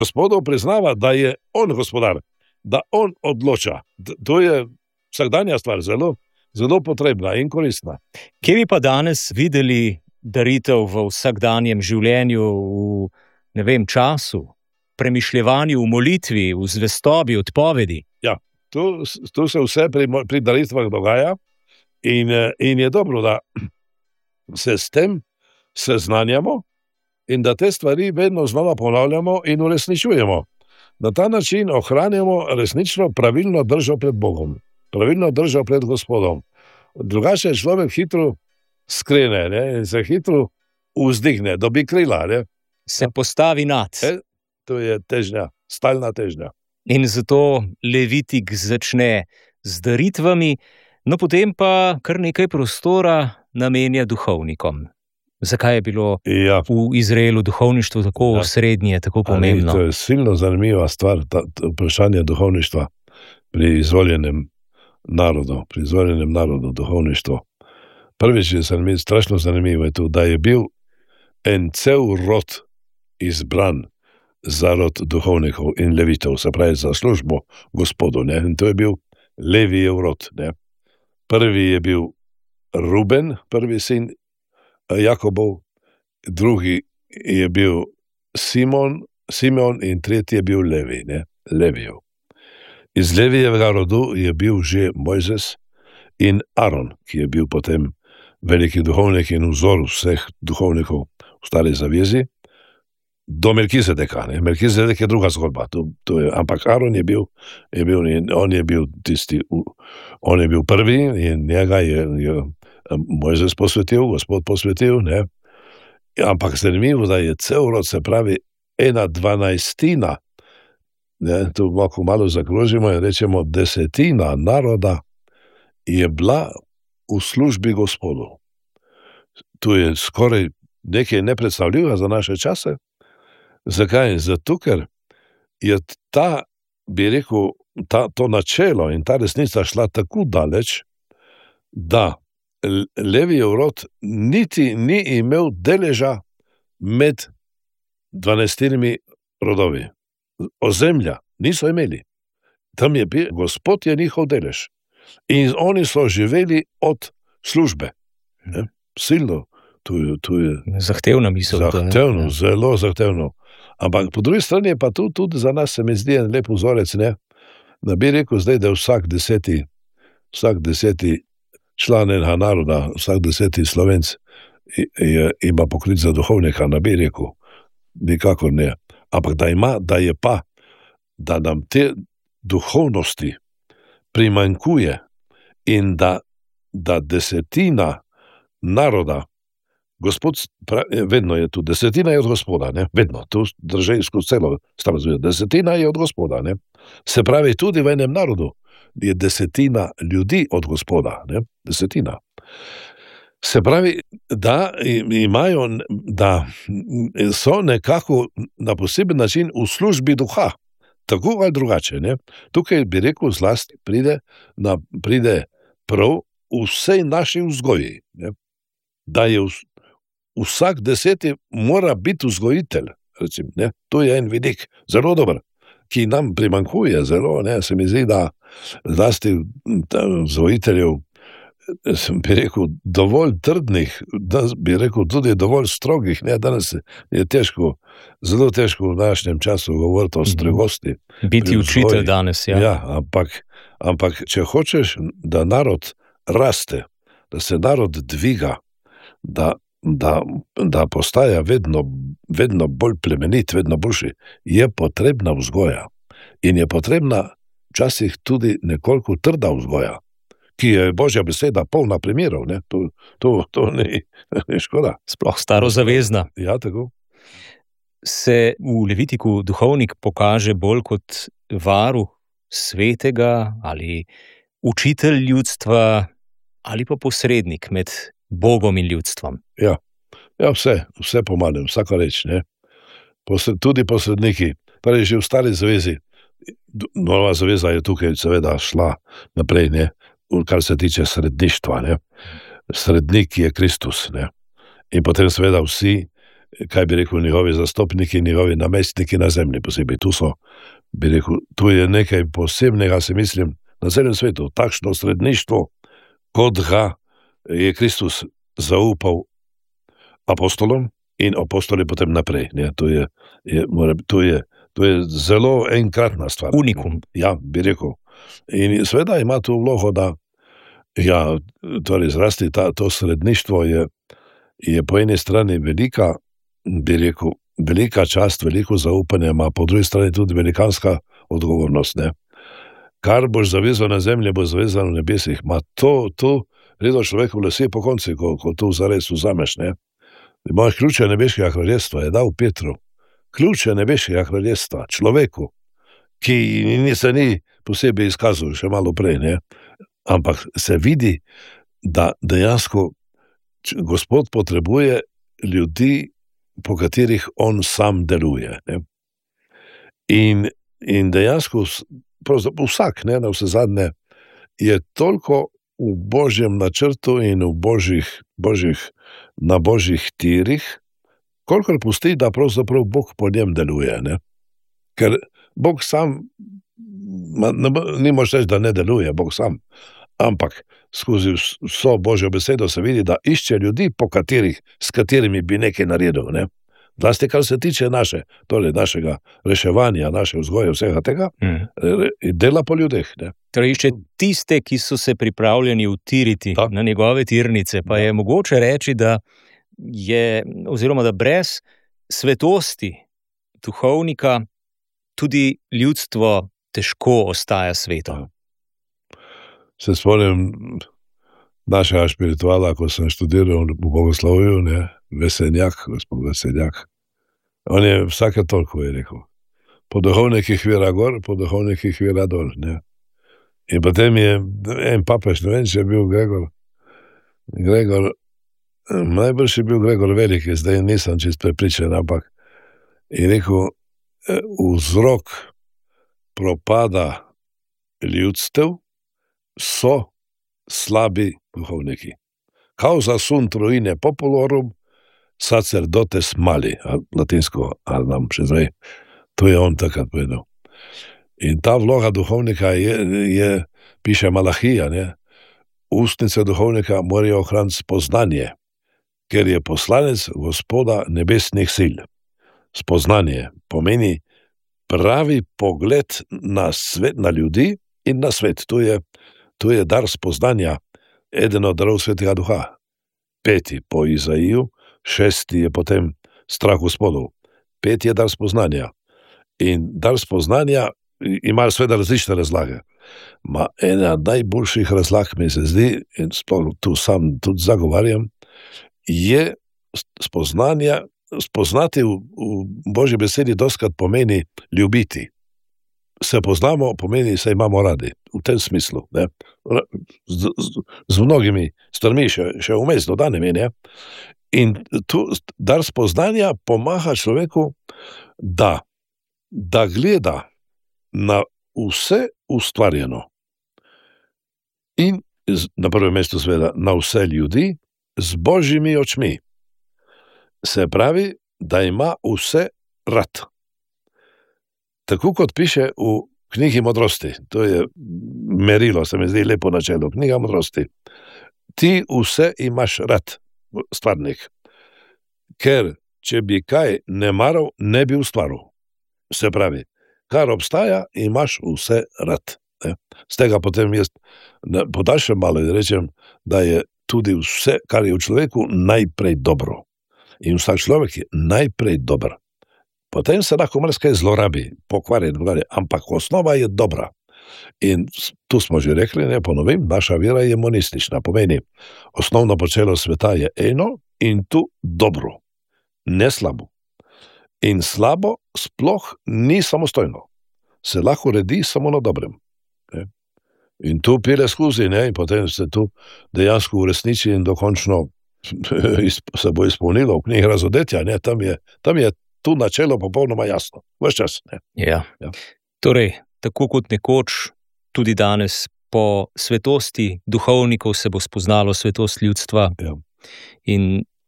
Gospodu priznava, da je on gospodar, da on odloča. To je vsakdanja stvar, zelo, zelo potrebna in koristna. Kje bi pa danes videli daritev v vsakdanjem življenju, v času, premišljevanju, v molitvi, v zvestobi, odpovedi? Ja, tu se vse pri daritvah dogaja in je dobro, da se s tem seznanjamo in da te stvari vedno znova ponavljamo in uresničujemo. Na ta način ohranjamo resnično pravilno držo pred Bogom, pravilno držo pred Gospodom. Drugače človek hitro skrene, ne, in se hitro vzdigne, dobi krila. Ne. Se postavi nad. To je težnja, stalna težnja. In zato Levitik začne z daritvami, no potem pa kar nekaj prostora namenja duhovnikom. Zakaj je bilo v Izraelu duhovništvo tako osrednje, tako pomembno? To je silno zanimiva stvar, vprašanje duhovništva pri izvoljenem narodu, duhovništvo. Prvič je strašno zanimivo je to, da je bil en cel rod izbran za rod duhovnikov in levitov, se pravi za službo Gospodu. Ne? In to je bil Levijev rod. Ne? Prvi je bil Ruben, prvi sin Jakobov, drugi je bil Simon in tretji je bil Levi, ne? Levijev. Iz Levijevega rodu je bil že Mojzes in Aron, ki je bil potem veliki duhovnik in vzor vseh duhovnikov v Stari zavezi, do Melkizedeka. Ne? Melkizedek je druga zgodba, ampak Aron je bil on je bil tisti, on je bil prvi in njega je Mojzes posvetil, Gospod posvetil, ne? Ampak zanimivo, da je cel rod, se pravi 1/12, ne? Tu malo zakrožimo in rečemo 10 naroda je bila v službi Gospodu. To je skoraj nekaj nepredstavljivega za naše čase. Zakaj? Zato, ker je to načelo in ta resnica šla tako daleč, da Levijev rod niti ni imel deleža med 12 rodovi. Ozemlja niso imeli. Tam je bil, Gospod je njihov delež. In oni so živeli od službe. Ne? Silno. To je zahtevna misel. Zahtevno, zelo zahtevno. Ampak po drugi strani je pa tudi za nas, se mi zdi en lep vzorec, ne? Da bi rekel zdaj, da vsak deseti član enega naroda, vsak 10. Slovenc ima poklic za duhovnika, ne bi rekel, nikakor ne. Ampak da nam te duhovnosti primanjkuje in da 10 naroda, Gospod pravi, vedno je tu, 10 je od Gospoda, ne? Vedno, to drži skozi celo Staro zavezo, 10 je od Gospoda, ne? Se pravi, tudi v enem narodu je 10 ljudi od Gospoda, ne? 10. Se pravi, da so nekako na poseben način v službi duha, tako ali drugače, ne? Tukaj bi rekel zlasti pride prav vsej naši vzgoji, ne? Da je vsak 10 mora biti vzgojitelj, recimo, ne? To je en vidik, zelo dober, ki nam primanjkuje zelo, ne? Se mi zdi, da zlasti vzgojiteljev, bi rekel, dovolj trdnih, da bi rekel tudi dovolj strogih, ne? Danes je težko, zelo težko v današnjem času govoriti o strogosti. Biti učitelj danes, ja. Ja, ampak če hočeš, da narod raste, da se narod dviga, da postaja vedno bolj plemenit, vedno boljši, je potrebna vzgoja. In je potrebna včasih tudi nekoliko trda vzgoja, ki je Božja beseda polna primerov, ne? To ni škoda. Sploh starozavezna. Ja, tako. Se v Levitiku duhovnik pokaže bolj kot varuh svetega ali učitelj ljudstva ali pa posrednik med Bogom in ljudstvom? Ja, vse pomalem, vsaka reč, ne. Tudi posredniki, torej že v Stari zavezi, Nova zaveza je tukaj seveda šla naprej, ne, kar se tiče sredništva, ne. Srednik je Kristus, ne. In potem seveda vsi kaj bi rekel, njegovi zastopniki, njegovi namestniki na zemlji posebej. Tu je nekaj posebnega, se mislim, na celem svetu, takšno sredništvo, kot ga je Kristus zaupal apostolom in apostoli potem naprej. Ne? To je zelo enkratna stvar. Unikum. Ja, bi rekel. In seveda ima tu vlogo, da torej zrasti to sredništvo je po eni strani velika, bi rekel, velika čast, veliko zaupanje, ima po drugi strani tudi velikanska odgovornost. Ne? Kar boš zavezal na zemlji, bo zavezal na nebesih. To redo človeku lase po konci, ko to zares vzameš. Ne? Imaš ključe nebeškega kraljestva, je dal Petru. Ključe nebeškega kraljestva, človeku, ki se ni posebej izkazal še malo prej, ne? Ampak se vidi, da dejansko Gospod potrebuje ljudi, po katerih on sam deluje. Ne? In dejansko vsak, ne, na vse zadnje, je toliko v Božjem načrtu in na Božjih tirih, kolikor pusti, da pravzaprav Bog po njem deluje. Ne? Ker Bog sam, ni moč reči, da ne deluje, Bog sam, ampak skozi vso Božjo besedo se vidi, da išče ljudi, s katerimi bi nekaj naredil. Ne? Vlasti, kar se tiče našega reševanja, naše vzgoje, vsega tega, dela po ljudeh. Ne? Torej išče tiste, ki so se pripravljeni utiriti na njegove tirnice, pa je mogoče reči, da brez svetosti duhovnika tudi ljudstvo težko ostaja sveto. Se spomnim našega spirituala, ko sem študiral v bogoslovju, gospod Vesenjak. On je vsake toliko je rekel. Po duhovnikih vira gor, po duhovnikih vira dol. Ne? In potem je en papež, ne vem, če je bil Gregor, najbrž je bil Gregor Veliki, zdaj nisem čist prepričan, ampak je rekel, vzrok propada ljudstev so slabi duhovniki. Causa sunt ruine populorum sacerdotes mali, latinsko, ali nam še zdaj, to je on takrat povedal. In ta vloga duhovnika piše Malahija, ne? Ustnice duhovnika morajo ohraniti spoznanje, ker je poslanec Gospoda nebesnih sil. Spoznanje pomeni pravi pogled na svet, na ljudi in na svet. Tu je dar spoznanja, eden od darov Svetega Duha. 5. po Izaiju, 6. je potem strah Gospodov. 5. je dar spoznanja. In dar spoznanja ima seveda različne razlage. Ena najboljših razlag mi se zdi, in sploh tu sam tudi zagovarjam, je spoznati v Božji besedi dostikrat pomeni ljubiti. Se poznamo, pomeni se imamo radi, v tem smislu. Ne? Z mnogimi stvarmi še vmes dodanimi. Ne? In tu dar spoznanja pomaga človeku, da gleda na vse ustvarjeno in na prvem mestu seveda na vse ljudi z Božjimi očmi. Se pravi, da ima vse rad. Tako kot piše v knjigi modrosti, to je merilo, se mi zdi lepo načelo, knjiga modrosti. Ti vse imaš rad, stvarnik, ker če bi kaj ne maral, ne bi ustvaril. Se pravi, kar obstaja, imaš vse rad. Ne? Z tega potem jaz podaljšam malo in rečem, da je tudi vse, kar je v človeku, najprej dobro. In vsak človek je najprej dober. Potem se lahko marsikaj zlorabi, pokvari, ampak osnova je dobra. In tu smo že rekli, ne ponovim, naša vera je monistična, pomeni, osnovno počelo sveta je eno in tu dobro, ne slabo. In slabo sploh ni samostojno. Se lahko redi samo na dobrem. Ne? In tu pile skozi, ne? In potem se tu dejansko uresniči in dokončno se bo izpolnilo v knjigi Razodetja, ne? Tam je tu načelo popolnoma jasno. Ves čas. Ne? Ja. Torej, tako kot nekoč, tudi danes po svetosti duhovnikov se bo spoznalo svetost ljudstva. Ja. In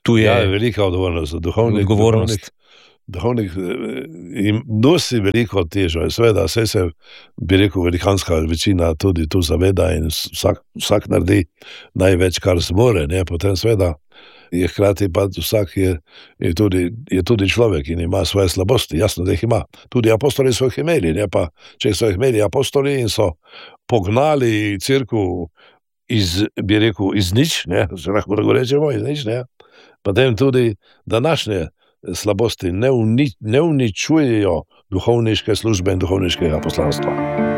Tu je velika odgovornost. Duhovnik jim nosi veliko težo. Seveda, se, bi rekel, velikanska večina tudi tu zaveda in vsak naredi največ, kar zmore, ne, potem seveda je hkrati pa vsak je tudi človek in ima svoje slabosti, jasno, da jih ima. Tudi apostoli so jih imeli, ne, pa če so jih imeli apostoli in so pognali cerkev bi rekel, iz nič, ne, se lahko rečemo, iz nič, ne, potem tudi današnje slabosti ne uničujejo duhovniške službe in duhovniškega poslanstva.